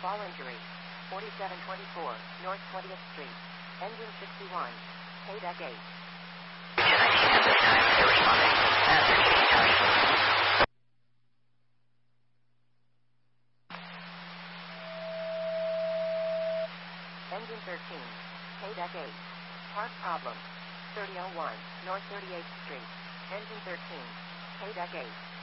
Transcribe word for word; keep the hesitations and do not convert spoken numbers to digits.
Fall injury. forty-seven twenty-four, North twentieth Street. Engine sixty-one. K deck eight. Engine thirteen. K deck eight. Part problem. thirty oh one, North thirty-eighth Street. Engine thirteen. K deck eight.